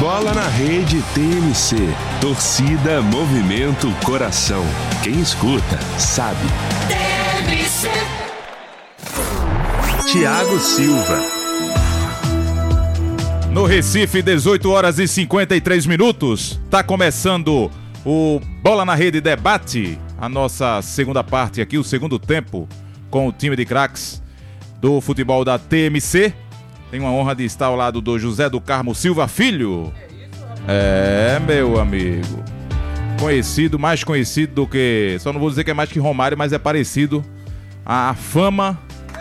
Bola na Rede TMC. Torcida, movimento, coração. Quem escuta, sabe. TMC. Thiago Silva. No Recife, 18 horas e 53 minutos. Tá começando o Bola na Rede Debate. A nossa segunda parte aqui, o segundo tempo, com o time de craques do futebol da TMC. Tenho a honra de estar ao lado do José do Carmo Silva Filho. Meu amigo. Conhecido, mais conhecido do que... Só não vou dizer que é mais que Romário, mas é parecido à fama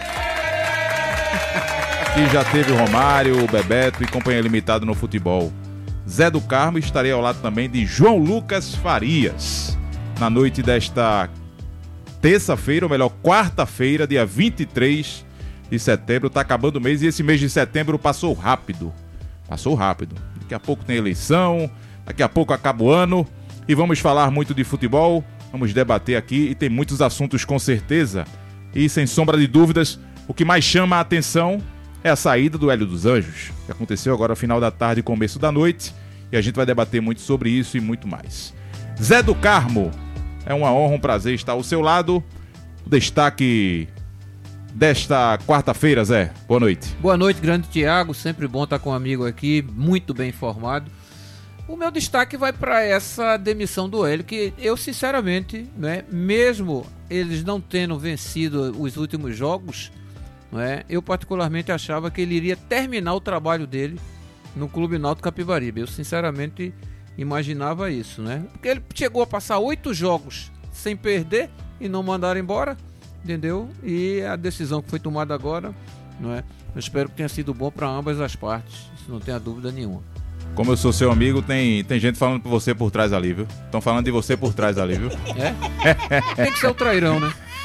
que já teve o Romário, o Bebeto e companhia limitada no futebol. Zé do Carmo, estarei ao lado também de João Lucas Farias. Na noite desta terça-feira, ou melhor, quarta-feira, dia 23 de setembro, tá acabando o mês e esse mês de setembro passou rápido. Daqui a pouco tem eleição, daqui a pouco acaba o ano e vamos falar muito de futebol, vamos debater aqui e tem muitos assuntos com certeza. E sem sombra de dúvidas, o que mais chama a atenção é a saída do Hélio dos Anjos, que aconteceu agora no final da tarde e começo da noite, e a gente vai debater muito sobre isso e muito mais. Zé do Carmo, é uma honra, um prazer estar ao seu lado. O destaque desta quarta-feira, Zé. Boa noite. Boa noite, grande Thiago. Sempre bom estar com um amigo aqui, muito bem informado. O meu destaque vai para essa demissão do Hélio, que eu, sinceramente, mesmo eles não tendo vencido os últimos jogos, eu particularmente achava que ele iria terminar o trabalho dele no Clube Náutico Capibaribe. Eu, sinceramente, imaginava isso, Porque ele chegou a passar 8 jogos sem perder e não mandaram embora. Entendeu? E a decisão que foi tomada agora, eu espero que tenha sido bom para ambas as partes, isso não tenha dúvida nenhuma. Como eu sou seu amigo, tem gente falando por você por trás ali, viu? Estão falando de você por trás ali, viu? Tem que ser o trairão,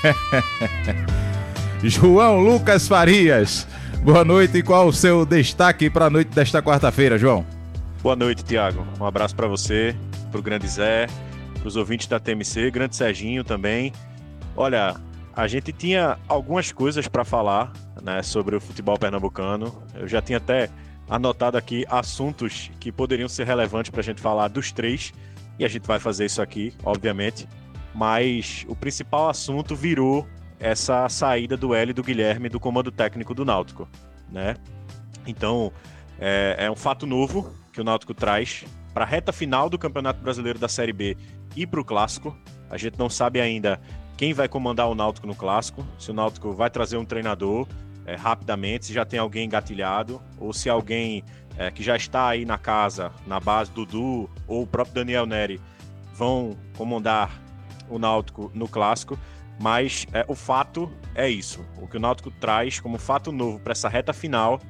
João Lucas Farias, boa noite. E qual o seu destaque para a noite desta quarta-feira, João? Boa noite, Thiago. Um abraço para você, para o grande Zé, para os ouvintes da TMC, grande Serginho também. Olha, a gente tinha algumas coisas para falar, sobre o futebol pernambucano. Eu já tinha até anotado aqui assuntos que poderiam ser relevantes para a gente falar dos três, e a gente vai fazer isso aqui, obviamente. Mas o principal assunto virou essa saída do Hélio e do Guilherme do comando técnico do Náutico, Então, é um fato novo que o Náutico traz para a reta final do Campeonato Brasileiro da Série B e para o Clássico. A gente não sabe ainda quem vai comandar o Náutico no Clássico, se o Náutico vai trazer um treinador rapidamente, se já tem alguém engatilhado, ou se alguém que já está aí na casa, na base, Dudu ou o próprio Daniel Neri, vão comandar o Náutico no Clássico. Mas o fato é isso. O que o Náutico traz como fato novo para essa reta final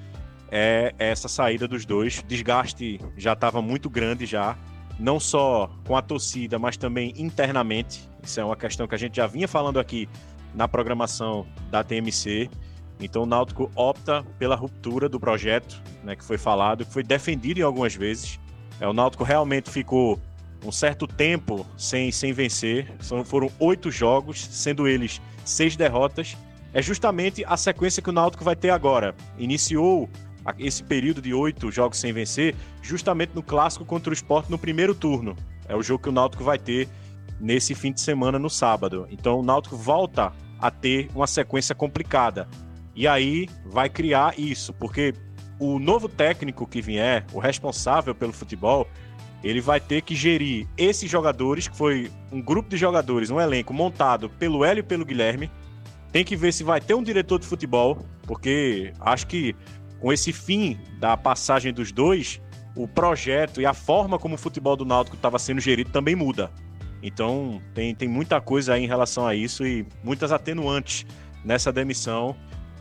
é essa saída dos dois. O desgaste já estava muito grande já, não só com a torcida, mas também internamente. Isso é uma questão que a gente já vinha falando aqui na programação da TMC. Então o Náutico opta pela ruptura do projeto, que foi falado, que foi defendido em algumas vezes. O Náutico realmente ficou um certo tempo sem vencer. Foram 8 jogos, sendo eles 6 derrotas. É justamente a sequência que o Náutico vai ter agora. Iniciou esse período de 8 jogos sem vencer justamente no Clássico contra o Sport no primeiro turno. É o jogo que o Náutico vai ter nesse fim de semana, no sábado. Então o Náutico volta a ter uma sequência complicada. E aí vai criar isso, porque o novo técnico que vier, o responsável pelo futebol, ele vai ter que gerir esses jogadores, que foi um grupo de jogadores, um elenco montado pelo Hélio e pelo Guilherme. Tem que ver se vai ter um diretor de futebol, porque acho que com esse fim da passagem dos dois, o projeto e a forma como o futebol do Náutico estava sendo gerido também muda. Então tem muita coisa aí em relação a isso e muitas atenuantes nessa demissão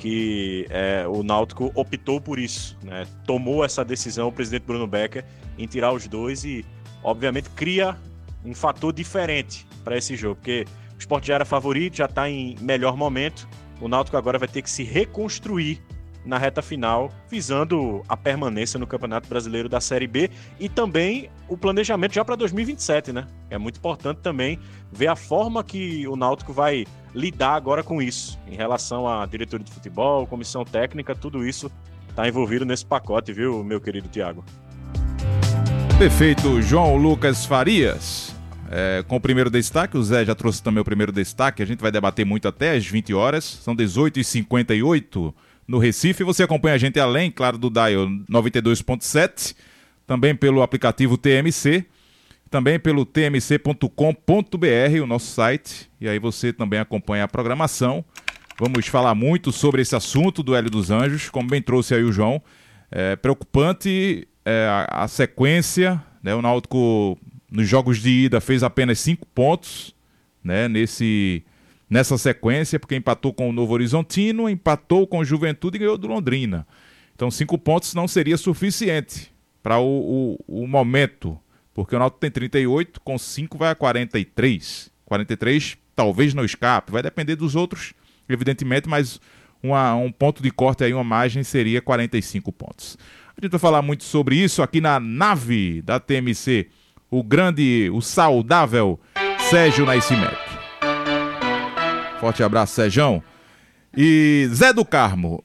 que o Náutico optou por isso, Tomou essa decisão o presidente Bruno Becker em tirar os dois e, obviamente, cria um fator diferente para esse jogo, porque o Sport já era favorito, já está em melhor momento. O Náutico agora vai ter que se reconstruir na reta final, visando a permanência no Campeonato Brasileiro da Série B e também o planejamento já para 2027, É muito importante também ver a forma que o Náutico vai lidar agora com isso, em relação à diretoria de futebol, comissão técnica, tudo isso está envolvido nesse pacote, viu, meu querido Thiago? Perfeito, João Lucas Farias. Com o primeiro destaque, o Zé já trouxe também o primeiro destaque. A gente vai debater muito até às 20 horas. São 18h58 no Recife. Você acompanha a gente além, claro, do Dial 92.7. Também pelo aplicativo TMC. Também pelo tmc.com.br, o nosso site. E aí você também acompanha a programação. Vamos falar muito sobre esse assunto do Hélio dos Anjos, como bem trouxe aí o João. Preocupante a sequência, né? O Náutico, nos jogos de ida, fez apenas 5 pontos, né? Nessa sequência, porque empatou com o Novo Horizontino, empatou com o Juventude e ganhou do Londrina. Então 5 pontos não seria suficiente para o momento, porque o Náutico tem 38, com 5 vai a 43. 43 talvez não escape, vai depender dos outros, evidentemente, mas um ponto de corte aí, uma margem, seria 45 pontos. A gente vai falar muito sobre isso aqui na nave da TMC, o saudável Sérgio Nascimento. Forte abraço, Sérgio. E Zé do Carmo,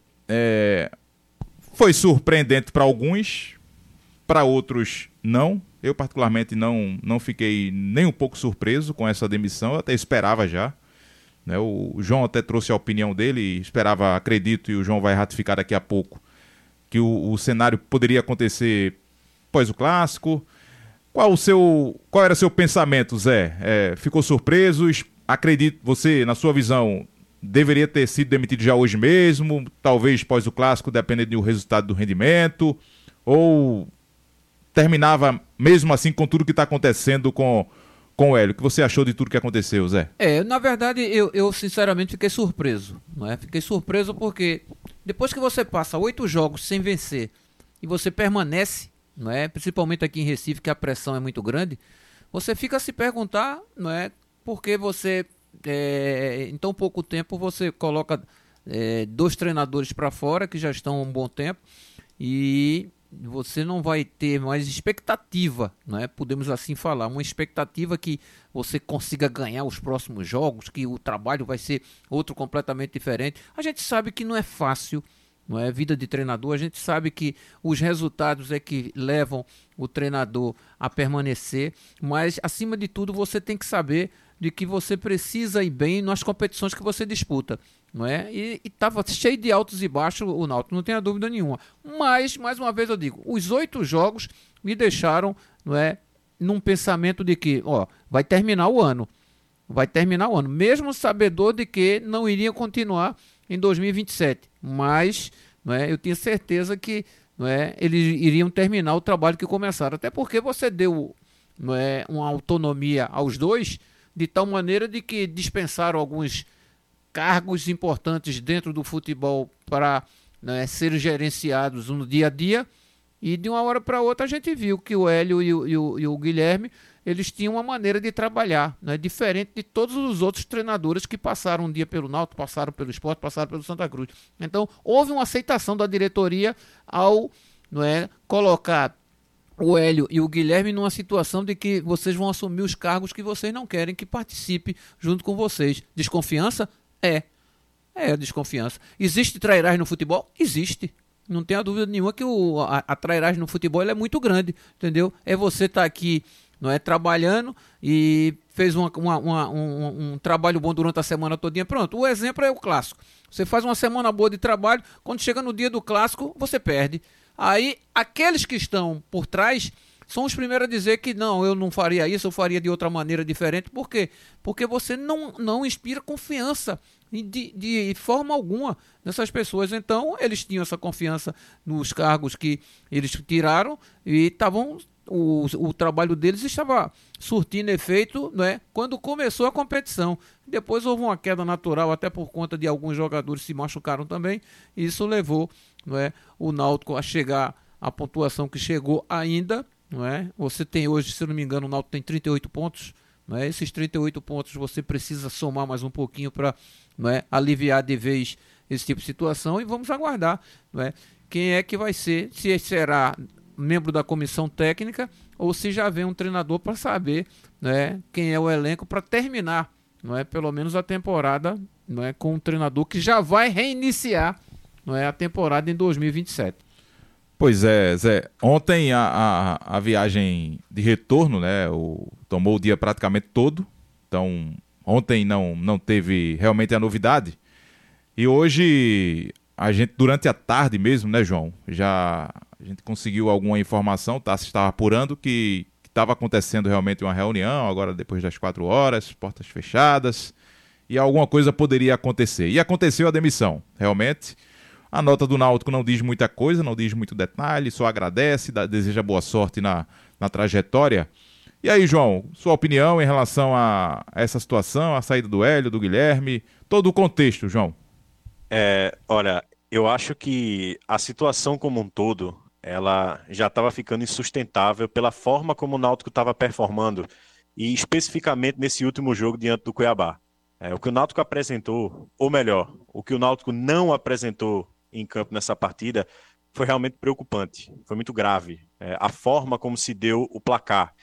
foi surpreendente para alguns, para outros não. Eu particularmente não fiquei nem um pouco surpreso com essa demissão, eu até esperava já. Né? O João até trouxe a opinião dele, esperava, acredito, e o João vai ratificar daqui a pouco, que o cenário poderia acontecer após o Clássico. Qual era seu pensamento, Zé? Ficou surpreso? Acredito, você, na sua visão, deveria ter sido demitido já hoje mesmo, talvez após o Clássico, dependendo do resultado do rendimento, ou terminava mesmo assim com tudo que está acontecendo com o Hélio? O que você achou de tudo que aconteceu, Zé? Na verdade, eu sinceramente fiquei surpreso. Não é? Fiquei surpreso porque depois que você passa 8 jogos sem vencer e você permanece, não é? Principalmente aqui em Recife, que a pressão é muito grande, você fica a se perguntar, não é? Porque você, em tão pouco tempo, você coloca 2 treinadores para fora, que já estão há um bom tempo, e você não vai ter mais expectativa, não é? Podemos assim falar, uma expectativa que você consiga ganhar os próximos jogos, que o trabalho vai ser outro completamente diferente. A gente sabe que não é fácil, não é? Vida de treinador, a gente sabe que os resultados é que levam o treinador a permanecer, mas acima de tudo você tem que saber de que você precisa ir bem nas competições que você disputa, não é? E estava cheio de altos e baixos o Náutico, não tenha dúvida nenhuma. Mas, mais uma vez eu digo, os 8 jogos me deixaram, não é, num pensamento de que, vai terminar o ano, mesmo sabedor de que não iria continuar em 2027, mas, não é, eu tinha certeza que, não é, eles iriam terminar o trabalho que começaram, até porque você deu, não é, uma autonomia aos 2, de tal maneira de que dispensaram alguns cargos importantes dentro do futebol para, né, serem gerenciados no dia a dia, e de uma hora para outra a gente viu que o Hélio e o Guilherme, eles tinham uma maneira de trabalhar, né, diferente de todos os outros treinadores que passaram um dia pelo Náutico, passaram pelo Sport, passaram pelo Santa Cruz. Então houve uma aceitação da diretoria ao, não é, colocar o Hélio e o Guilherme numa situação de que vocês vão assumir os cargos que vocês não querem que participe junto com vocês. Desconfiança? É desconfiança. Existe trairagem no futebol? Existe. Não tenha dúvida nenhuma que a trairagem no futebol é muito grande, entendeu? É você estar aqui, não é, trabalhando e fez um trabalho bom durante a semana todinha. Pronto, o exemplo é o Clássico. Você faz uma semana boa de trabalho, quando chega no dia do Clássico, você perde. Aí, aqueles que estão por trás são os primeiros a dizer que não, eu não faria isso, eu faria de outra maneira diferente. Por quê? Porque você não inspira confiança de forma alguma nessas pessoas. Então, eles tinham essa confiança nos cargos que eles tiraram e estavam... O trabalho deles estava surtindo efeito, né, quando começou a competição. Depois houve uma queda natural, até por conta de alguns jogadores se machucaram também. E isso levou, não é, o Náutico a chegar à pontuação que chegou ainda. Não é? Você tem hoje, se não me engano, o Náutico tem 38 pontos. Não é? Esses 38 pontos você precisa somar mais um pouquinho para, não é, aliviar de vez esse tipo de situação. E vamos aguardar, não é, quem é que vai ser, se será membro da comissão técnica ou se já vem um treinador para saber, né, quem é o elenco para terminar, não é, pelo menos a temporada, não é, com um treinador que já vai reiniciar, não é, a temporada em 2027. Pois é, Zé. Ontem a viagem de retorno, né, tomou o dia praticamente todo. Então, ontem não teve realmente a novidade. E hoje, a gente, durante a tarde mesmo, né, João? A gente conseguiu alguma informação, tá? Se estava apurando que estava acontecendo realmente uma reunião, agora depois das 4 horas, portas fechadas, e alguma coisa poderia acontecer. E aconteceu a demissão, realmente. A nota do Náutico não diz muita coisa, não diz muito detalhe, só agradece, deseja boa sorte na trajetória. E aí, João, sua opinião em relação a essa situação, a saída do Hélio, do Guilherme, todo o contexto, João? Olha, eu acho que a situação como um todo, ela já estava ficando insustentável pela forma como o Náutico estava performando, e especificamente nesse último jogo diante do Cuiabá. O que o Náutico apresentou, ou melhor, o que o Náutico não apresentou em campo nessa partida foi realmente preocupante, foi muito grave. A forma como se deu o placar.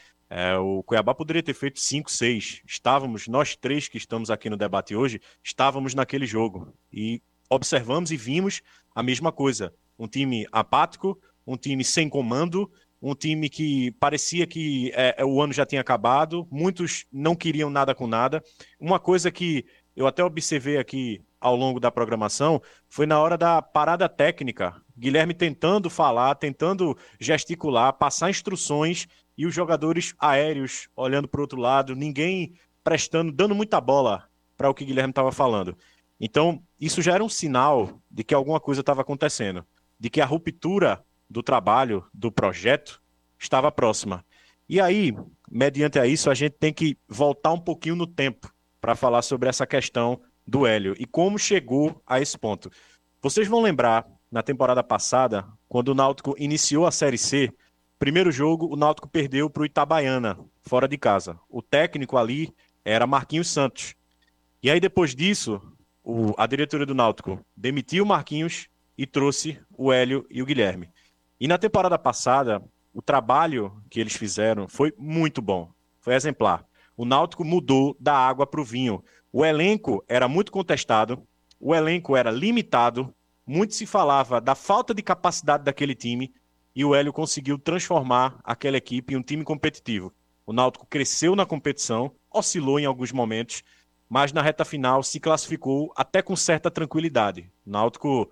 O Cuiabá poderia ter feito 5-6. Nós três que estamos aqui no debate hoje, estávamos naquele jogo. E observamos e vimos a mesma coisa. Um time apático, um time sem comando, um time que parecia que o ano já tinha acabado, muitos não queriam nada com nada. Uma coisa que eu até observei aqui ao longo da programação foi na hora da parada técnica. Guilherme tentando falar, tentando gesticular, passar instruções e os jogadores aéreos olhando para o outro lado, ninguém dando muita bola para o que Guilherme estava falando. Então, isso já era um sinal de que alguma coisa estava acontecendo, de que a ruptura do trabalho, do projeto, estava próxima. E aí, mediante a isso, a gente tem que voltar um pouquinho no tempo para falar sobre essa questão do Hélio e como chegou a esse ponto. Vocês vão lembrar, na temporada passada, quando o Náutico iniciou a Série C, primeiro jogo, o Náutico perdeu para o Itabaiana, fora de casa. O técnico ali era Marquinhos Santos. E aí, depois disso, a diretoria do Náutico demitiu o Marquinhos e trouxe o Hélio e o Guilherme. E na temporada passada, o trabalho que eles fizeram foi muito bom, foi exemplar. O Náutico mudou da água para o vinho. O elenco era muito contestado, o elenco era limitado, muito se falava da falta de capacidade daquele time e o Hélio conseguiu transformar aquela equipe em um time competitivo. O Náutico cresceu na competição, oscilou em alguns momentos, mas na reta final se classificou até com certa tranquilidade. O Náutico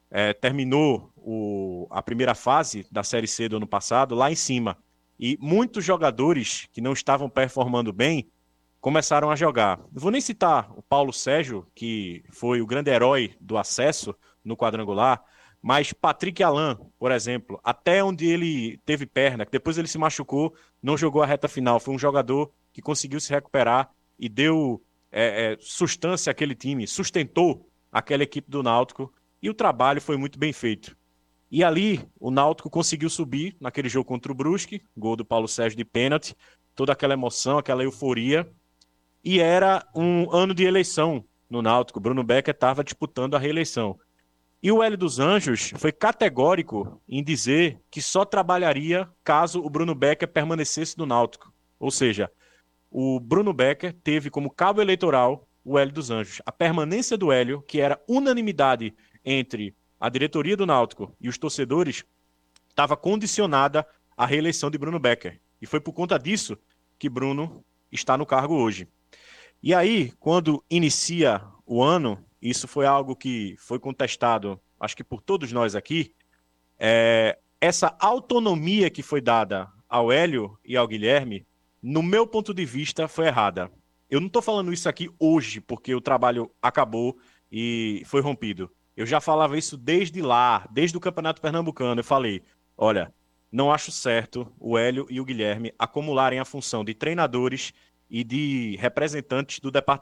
terminou a primeira fase da Série C do ano passado lá em cima. E muitos jogadores que não estavam performando bem começaram a jogar. Não vou nem citar o Paulo Sérgio, que foi o grande herói do acesso no quadrangular, mas Patrick Alan, por exemplo, até onde ele teve perna, que depois ele se machucou, não jogou a reta final. Foi um jogador que conseguiu se recuperar e deu sustância àquele time, sustentou aquela equipe do Náutico e o trabalho foi muito bem feito. E ali o Náutico conseguiu subir naquele jogo contra o Brusque, gol do Paulo Sérgio de pênalti, toda aquela emoção, aquela euforia. E era um ano de eleição no Náutico. Bruno Becker estava disputando a reeleição. E o Hélio dos Anjos foi categórico em dizer que só trabalharia caso o Bruno Becker permanecesse no Náutico. Ou seja, o Bruno Becker teve como cabo eleitoral o Hélio dos Anjos. A permanência do Hélio, que era unanimidade entre a diretoria do Náutico e os torcedores, estava condicionada à reeleição de Bruno Becker. E foi por conta disso que Bruno está no cargo hoje. E aí, quando inicia o ano, isso foi algo que foi contestado, acho que por todos nós aqui, essa autonomia que foi dada ao Hélio e ao Guilherme, no meu ponto de vista, foi errada. Eu não estou falando isso aqui hoje, porque o trabalho acabou e foi rompido. Eu já falava isso desde lá, desde o Campeonato Pernambucano. Eu falei, olha, não acho certo o Hélio e o Guilherme acumularem a função de treinadores e de representantes do departamento